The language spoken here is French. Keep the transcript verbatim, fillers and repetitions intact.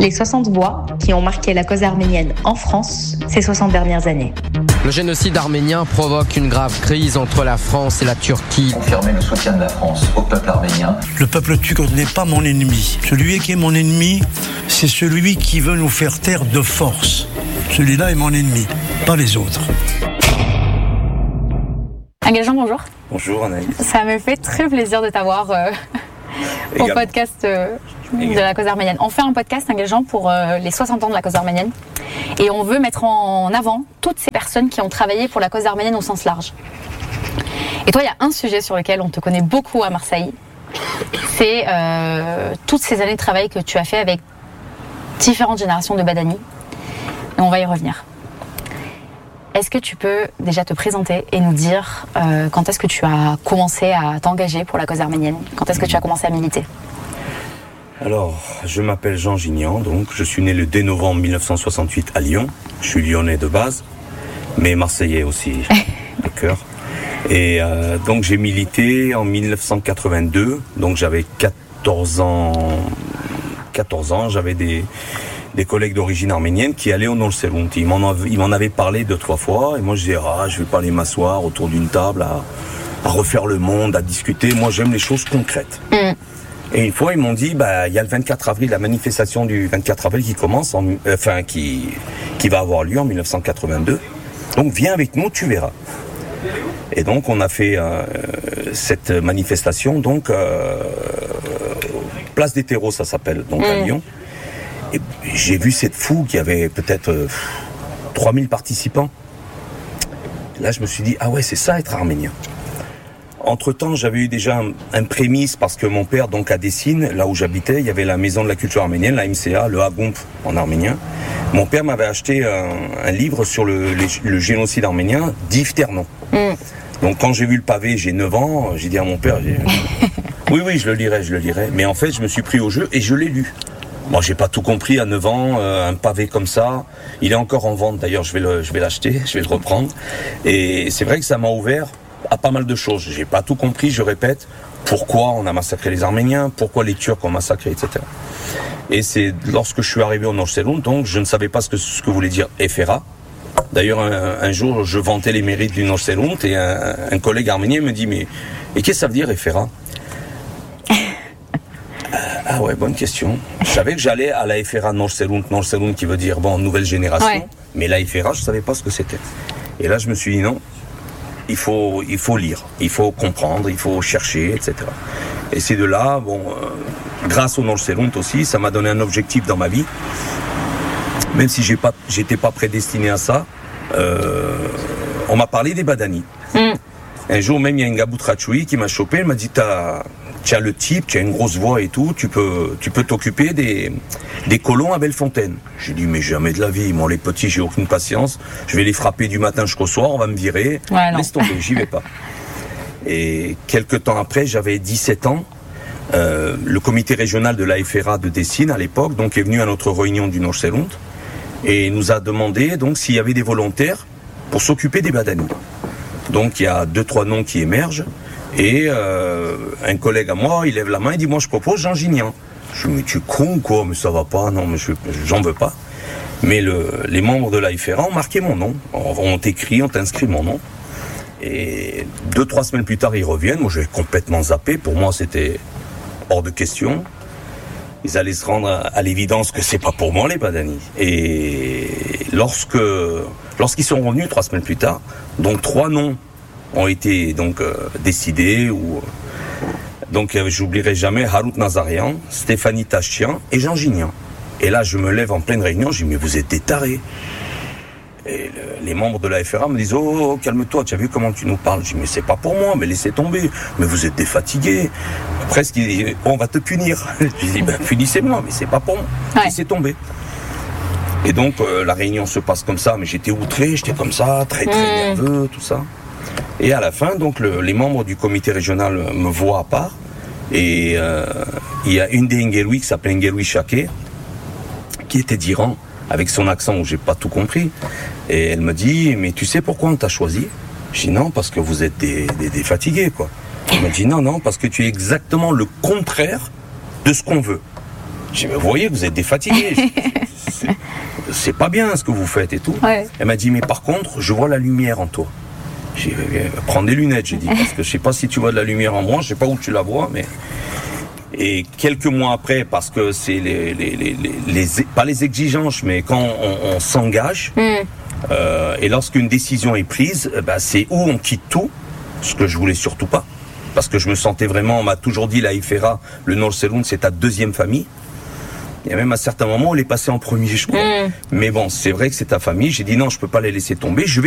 les soixante voix qui ont marqué la cause arménienne en France ces soixante dernières années. Le génocide arménien provoque une grave crise entre la France et la Turquie. Confirmer le soutien de la France au peuple arménien. Le peuple turc n'est pas mon ennemi. Celui qui est mon ennemi, c'est celui qui veut nous faire taire de force. Celui-là est mon ennemi, pas les autres. Engageant, bonjour. Bonjour Anaïs. Ça me fait très plaisir de t'avoir euh, au podcast euh, de la cause arménienne. On fait un podcast Engageant pour euh, les soixante ans de la cause arménienne et on veut mettre en avant toutes ces personnes qui ont travaillé pour la cause arménienne au sens large. Et toi, il y a un sujet sur lequel on te connaît beaucoup à Marseille, c'est euh, toutes ces années de travail que tu as fait avec différentes générations de Badani. Et on va y revenir. Est-ce que tu peux déjà te présenter et nous dire euh, quand est-ce que tu as commencé à t'engager pour la cause arménienne? Quand est-ce que tu as commencé à militer? Alors, je m'appelle Jean Gignan, donc je suis né le deux novembre mille neuf cent soixante-huit à Lyon. Je suis lyonnais de base, mais marseillais aussi, de cœur. Et euh, donc j'ai milité en mille neuf cent quatre-vingt-deux, donc j'avais quatorze ans, quatorze ans, j'avais des... des collègues d'origine arménienne qui allaient au Nordsjælland. Ils m'en avaient, ils m'en avaient parlé deux, trois fois, et moi je disais, ah, je vais pas aller m'asseoir autour d'une table à, à refaire le monde, à discuter. Moi j'aime les choses concrètes. Mm. Et une fois ils m'ont dit, bah, il y a le vingt-quatre avril, la manifestation du vingt-quatre avril qui commence, en, euh, enfin, qui, qui va avoir lieu en mille neuf cent quatre-vingt-deux. Donc viens avec nous, tu verras. Et donc on a fait euh, cette manifestation, donc, euh, Place des Terreaux, ça s'appelle, donc mm. à Lyon. Et j'ai vu cette fougue, il y avait peut-être euh, trois mille participants. Là, je me suis dit, ah ouais, c'est ça être arménien. Entre-temps, j'avais eu déjà un, un prémisse parce que mon père, donc à Dessines, là où j'habitais, il y avait la maison de la culture arménienne, la M C A, le Hagomp en arménien. Mon père m'avait acheté un, un livre sur le, les, le génocide arménien d'Yves Ternon. Mm. Donc quand j'ai vu le pavé, j'ai neuf ans, j'ai dit à mon père, j'ai... oui, oui, je le lirai, je le lirai. Mais en fait, je me suis pris au jeu et je l'ai lu. Moi, j'ai pas tout compris à neuf ans, euh, un pavé comme ça. Il est encore en vente, d'ailleurs, je vais le, je vais l'acheter, je vais le reprendre. Et c'est vrai que ça m'a ouvert à pas mal de choses. J'ai pas tout compris, je répète, pourquoi on a massacré les Arméniens, pourquoi les Turcs ont massacré, et cetera. Et c'est lorsque je suis arrivé au Nordsjælland, donc je ne savais pas ce que, ce que voulait dire Efera. D'ailleurs, un, un jour, je vantais les mérites du Nordsjælland et un, un collègue arménien me dit, mais et qu'est-ce que ça veut dire Efera? Ah ouais, bonne question. Je savais que j'allais à la Efera Nordsjælland, Nordsjælland qui veut dire, bon, nouvelle génération. Ouais. Mais la Efera, je savais pas ce que c'était. Et là, je me suis dit, non, il faut, il faut lire, il faut comprendre, il faut chercher, et cetera. Et c'est de là, bon, euh, grâce au Nordsjælland aussi, ça m'a donné un objectif dans ma vie. Même si j'ai pas, j'étais pas prédestiné à ça, euh, on m'a parlé des Badani. Mm. Un jour même, il y a une Gaboutrachoui qui m'a chopé, elle m'a dit, t'as... tu as le type, tu as une grosse voix et tout, tu peux, tu peux t'occuper des, des colons à Bellefontaine. J'ai dit, mais jamais de la vie, moi les petits, j'ai aucune patience, je vais les frapper du matin jusqu'au soir, on va me virer, ouais, laisse tomber, j'y vais pas. Et quelques temps après, j'avais dix-sept ans, euh, le comité régional de l'A F R A de Dessines à l'époque, donc est venu à notre réunion du Nordsjælland, et nous a demandé donc s'il y avait des volontaires pour s'occuper des Badani. Donc il y a deux, trois noms qui émergent, et euh, un collègue à moi, il lève la main, il dit, moi je propose Jean Gignan. Je dis, mais tu es con quoi, mais ça va pas, non, mais je, j'en veux pas. Mais le, les membres de l'A F R A ont marqué mon nom, ont écrit, ont inscrit mon nom. Et deux, trois semaines plus tard, ils reviennent, moi j'ai complètement zappé, pour moi c'était hors de question. Ils allaient se rendre à, à l'évidence que c'est pas pour moi les Badani. Et lorsque, lorsqu'ils sont revenus trois semaines plus tard, donc trois noms ont été donc euh, décidés ou donc euh, j'oublierai jamais Harout Nazarian, Stéphanie Tachian et Jean Gignan. Et là je me lève en pleine réunion, je dis mais vous êtes des tarés. Et le, les membres de l'A F R A me disent oh, oh calme-toi, tu as vu comment tu nous parles. Je dis mais c'est pas pour moi, mais laissez tomber. Mais vous êtes des fatigués. Presque ils disent on va te punir. Je dis ben punissez-moi, mais c'est pas pour moi. Ouais. Laissez tomber. Et donc euh, la réunion se passe comme ça, mais j'étais outré, j'étais comme ça, très très mmh. nerveux, tout ça. Et à la fin, donc le, les membres du comité régional me voient à part. Et euh, il y a une des Ngeloui qui s'appelait Ngeloui Chaké, qui était d'Iran, avec son accent où j'ai pas tout compris. Et elle me dit, mais tu sais pourquoi on t'a choisi? Je dis non, parce que vous êtes des, des, des fatigués, quoi. Elle me dit non, non, parce que tu es exactement le contraire de ce qu'on veut. J'ai dit, mais vous voyez, vous êtes des fatigués. c'est, c'est pas bien ce que vous faites et tout. Ouais. Elle m'a dit, mais par contre, je vois la lumière en toi. J'ai dit, prends des lunettes, j'ai dit, parce que je sais pas si tu vois de la lumière en moi, je sais pas où tu la vois, mais... Et quelques mois après, parce que c'est les, les, les, les, les pas les exigences, mais quand on, on s'engage, mm. euh, et lorsqu'une décision est prise, bah, c'est où on quitte tout, ce que je voulais surtout pas, parce que je me sentais vraiment, on m'a toujours dit, la I F R A, le Nordsjælland, c'est ta deuxième famille. Il y a même à certains moments, on les passait en premier, je crois. Mm. Mais bon, c'est vrai que c'est ta famille. J'ai dit non, je peux pas les laisser tomber. Je vais